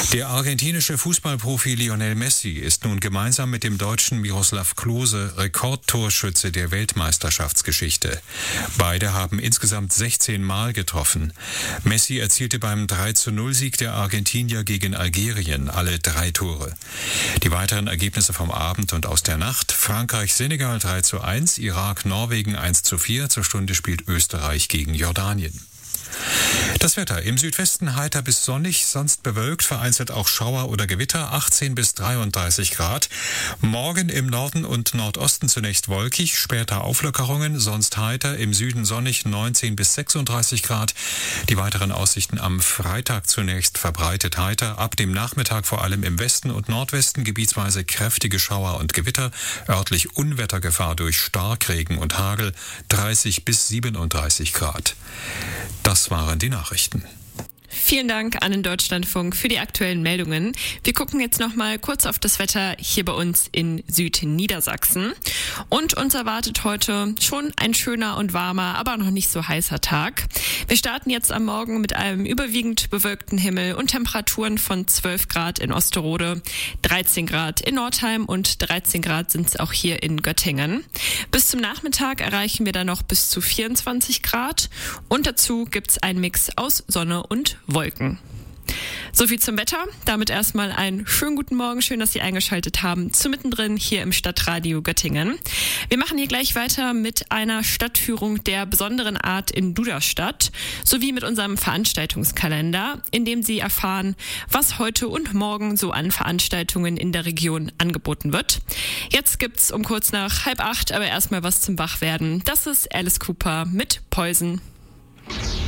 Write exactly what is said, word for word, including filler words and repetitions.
Der argentinische Fußballprofi Lionel Messi ist nun gemeinsam mit dem Deutschen Miroslav Klose Rekordtorschütze der Weltmeisterschaftsgeschichte. Beide haben insgesamt sechzehn Mal getroffen. Messi erzielte beim drei zu null Sieg der Argentinier gegen Algerien alle drei Tore. Die weiteren Ergebnisse vom Abend und aus der Nacht: Frankreich-Senegal drei zu eins, Irak-Norwegen eins zu vier, zur Stunde spielt Österreich gegen Jordanien. Das Wetter: im Südwesten heiter bis sonnig, sonst bewölkt, vereinzelt auch Schauer oder Gewitter, achtzehn bis dreiunddreißig Grad. Morgen im Norden und Nordosten zunächst wolkig, später Auflockerungen, sonst heiter, im Süden sonnig, neunzehn bis sechsunddreißig Grad. Die weiteren Aussichten am Freitag: zunächst verbreitet heiter, ab dem Nachmittag vor allem im Westen und Nordwesten gebietsweise kräftige Schauer und Gewitter, örtlich Unwettergefahr durch Starkregen und Hagel, dreißig bis siebenunddreißig Grad. Das waren die Nachrichten. Vielen Dank an den Deutschlandfunk für die aktuellen Meldungen. Wir gucken jetzt noch mal kurz auf das Wetter hier bei uns in Südniedersachsen. Und uns erwartet heute schon ein schöner und warmer, aber noch nicht so heißer Tag. Wir starten jetzt am Morgen mit einem überwiegend bewölkten Himmel und Temperaturen von zwölf Grad in Osterode, dreizehn Grad in Nordheim und dreizehn Grad sind es auch hier in Göttingen. Bis zum Nachmittag erreichen wir dann noch bis zu vierundzwanzig Grad und dazu gibt es einen Mix aus Sonne und Wolken. Soviel zum Wetter. Damit erstmal einen schönen guten Morgen. Schön, dass Sie eingeschaltet haben zu Mittendrin hier im Stadtradio Göttingen. Wir machen hier gleich weiter mit einer Stadtführung der besonderen Art in Duderstadt sowie mit unserem Veranstaltungskalender, in dem Sie erfahren, was heute und morgen so an Veranstaltungen in der Region angeboten wird. Jetzt gibt's um kurz nach halb acht aber erstmal was zum Wachwerden. Das ist Alice Cooper mit Poison.